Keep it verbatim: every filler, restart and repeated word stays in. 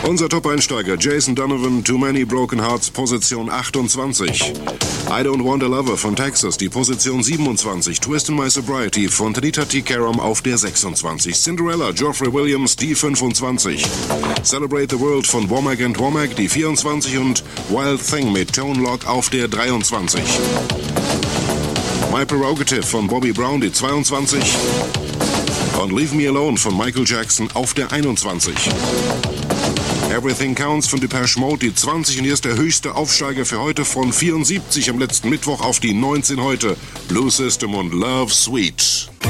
Unser Top-Einsteiger Jason Donovan, Too Many Broken Hearts, Position achtundzwanzig. I Don't Want a Lover von Texas, die Position siebenundzwanzig. Twist in My Sobriety von Tanita T. Karam auf der sechsundzwanzig. Cinderella, Geoffrey Williams, die fünfundzwanzig. Celebrate the World von Womack and Womack, die vierundzwanzig. Und Wild Thing mit Tone Loc auf der dreiundzwanzig. My Prerogative von Bobby Brown, die zweiundzwanzig. Und Leave Me Alone von Michael Jackson auf der einundzwanzig. Everything Counts von Depeche Mode, die zwanzig, und hier ist der höchste Aufsteiger für heute von vierundsiebzig am letzten Mittwoch auf die neunzehn heute. Blue System und Love Sweet.